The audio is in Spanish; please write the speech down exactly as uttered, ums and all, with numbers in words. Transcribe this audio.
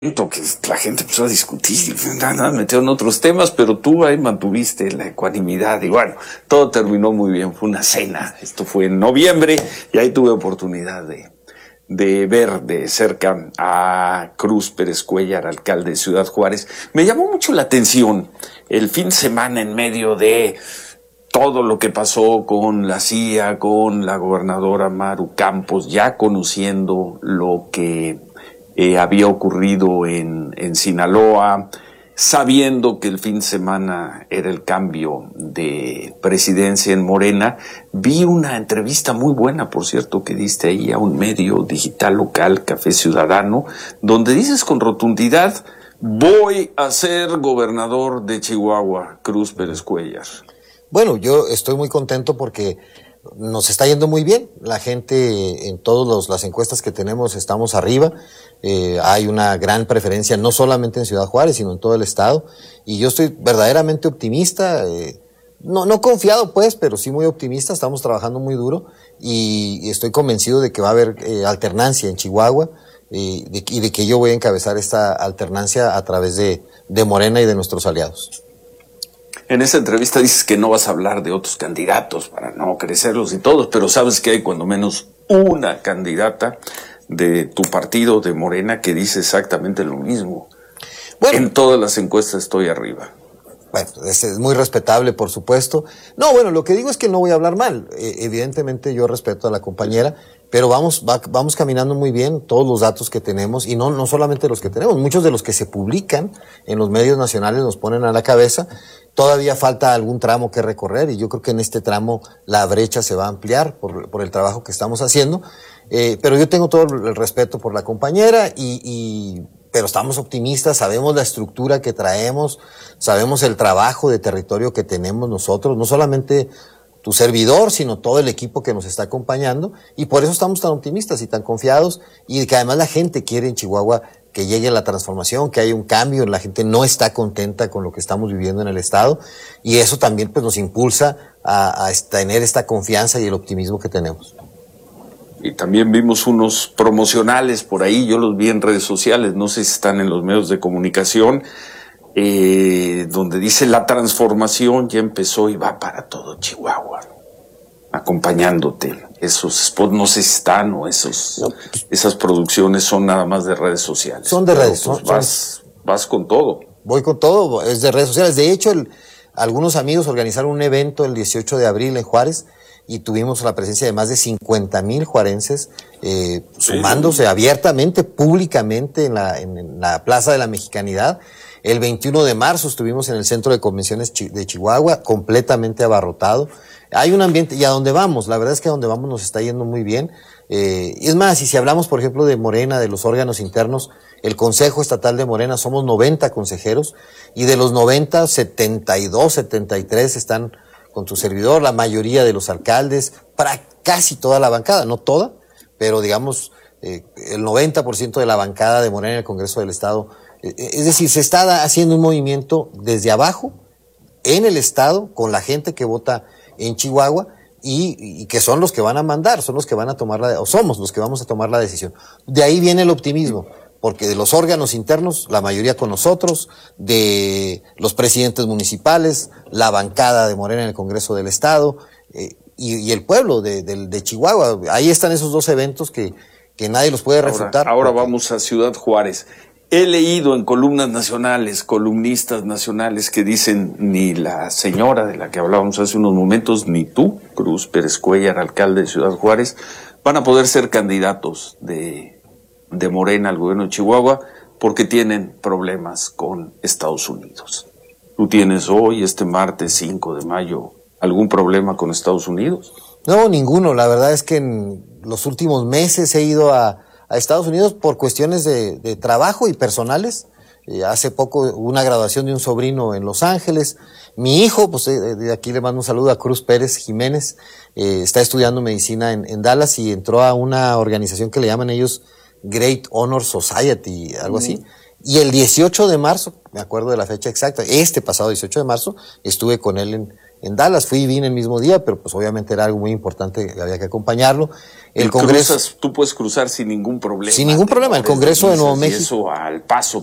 Que la gente empezó a discutir, nada, metió en otros temas, pero tú ahí mantuviste la ecuanimidad y bueno, todo terminó muy bien, fue una cena, esto fue en noviembre y ahí tuve oportunidad de, de ver de cerca a Cruz Pérez Cuéllar, alcalde de Ciudad Juárez. Me llamó mucho la atención el fin de semana en medio de todo lo que pasó con la C I A, con la gobernadora Maru Campos, ya conociendo lo que Eh, había ocurrido en, en Sinaloa, sabiendo que el fin de semana era el cambio de presidencia en Morena. Vi una entrevista muy buena, por cierto, que diste ahí a un medio digital local, Café Ciudadano, donde dices con rotundidad: voy a ser gobernador de Chihuahua, Cruz Pérez Cuéllar. Bueno, yo estoy muy contento porque nos está yendo muy bien. La gente, en todas las encuestas que tenemos, estamos arriba. Eh, hay una gran preferencia, no solamente en Ciudad Juárez, sino en todo el estado. Y yo estoy verdaderamente optimista, eh, no, no confiado pues, pero sí muy optimista. Estamos trabajando muy duro y, y estoy convencido de que va a haber eh, alternancia en Chihuahua eh, de, y de que yo voy a encabezar esta alternancia a través de, de Morena y de nuestros aliados. En esa entrevista dices que no vas a hablar de otros candidatos para no crecerlos y todos, pero sabes que hay cuando menos una candidata de tu partido, de Morena, que dice exactamente lo mismo. Bueno, en todas las encuestas estoy arriba. Bueno, es, es muy respetable, por supuesto. No, bueno, lo que digo es que no voy a hablar mal. Eh, evidentemente yo respeto a la compañera, pero vamos, va, vamos caminando muy bien, todos los datos que tenemos, y no, no solamente los que tenemos, muchos de los que se publican en los medios nacionales nos ponen a la cabeza. Todavía falta algún tramo que recorrer y yo creo que en este tramo la brecha se va a ampliar por, por el trabajo que estamos haciendo. Eh, pero yo tengo todo el respeto por la compañera y, y, pero estamos optimistas, sabemos la estructura que traemos, sabemos el trabajo de territorio que tenemos nosotros, no solamente tu servidor, sino todo el equipo que nos está acompañando, y por eso estamos tan optimistas y tan confiados, y que además la gente quiere en Chihuahua que llegue la transformación, que haya un cambio. La gente no está contenta con lo que estamos viviendo en el estado, y eso también pues nos impulsa a, a tener esta confianza y el optimismo que tenemos. Y también vimos unos promocionales por ahí, yo los vi en redes sociales, no sé si están en los medios de comunicación, eh, donde dice: la transformación ya empezó y va para todo Chihuahua, acompañándote. Esos spots no sé si están o esos, no, esas producciones son nada más de redes sociales. Son de redes, pues son, vas, son, vas con todo. Voy con todo, es de redes sociales. De hecho, el, algunos amigos organizaron un evento el dieciocho de abril en Juárez, y tuvimos la presencia de más de cincuenta mil juarenses eh, sí, sumándose sí. abiertamente, públicamente en la, en, en la Plaza de la Mexicanidad. El veintiuno de marzo estuvimos en el Centro de Convenciones de Chihuahua, completamente abarrotado. Hay un ambiente, y a donde vamos, la verdad es que a donde vamos nos está yendo muy bien. Eh, y es más, y si hablamos, por ejemplo, de Morena, de los órganos internos, el Consejo Estatal de Morena, somos noventa consejeros, y de los noventa, setenta y dos, setenta y tres están con tu servidor, la mayoría de los alcaldes, para casi toda la bancada, no toda, pero digamos, eh, el noventa por ciento de la bancada de Morena en el Congreso del Estado. Eh, es decir, se está haciendo un movimiento desde abajo, en el Estado, con la gente que vota en Chihuahua, y, y que son los que van a mandar, son los que van a tomar la, o somos los que vamos a tomar la decisión. De ahí viene el optimismo, porque de los órganos internos, la mayoría con nosotros, de los presidentes municipales, la bancada de Morena en el Congreso del Estado, eh, y, y el pueblo de, de, de Chihuahua. Ahí están esos dos eventos que, que nadie los puede refutar. Ahora, ahora vamos a Ciudad Juárez. He leído en columnas nacionales, columnistas nacionales que dicen: ni la señora de la que hablábamos hace unos momentos, ni tú, Cruz Pérez Cuéllar, alcalde de Ciudad Juárez, van a poder ser candidatos de, de Morena al gobierno de Chihuahua porque tienen problemas con Estados Unidos. ¿Tú tienes hoy, este martes cinco de mayo, algún problema con Estados Unidos? No, ninguno. La verdad es que en los últimos meses he ido a a Estados Unidos por cuestiones de, de trabajo y personales. Eh, hace poco hubo una graduación de un sobrino en Los Ángeles. Mi hijo, pues eh, de aquí le mando un saludo a Cruz Pérez Jiménez, eh, está estudiando medicina en, en Dallas y entró a una organización que le llaman ellos Great Honor Society, algo mm. así. Y el dieciocho de marzo, me acuerdo de la fecha exacta, este pasado dieciocho de marzo, estuve con él en, en Dallas. Fui y vine el mismo día, pero pues obviamente era algo muy importante, había que acompañarlo. El y Congreso... Cruzas, tú puedes cruzar sin ningún problema. Sin ningún problema, el Congreso de Nuevo México... Y eso al Paso,